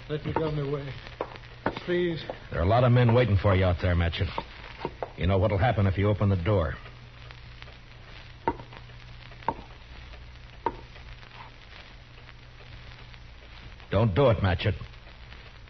Let me go my way. Please. There are a lot of men waiting for you out there, Matchett. You know what'll happen if you open the door. Don't do it, Matchett.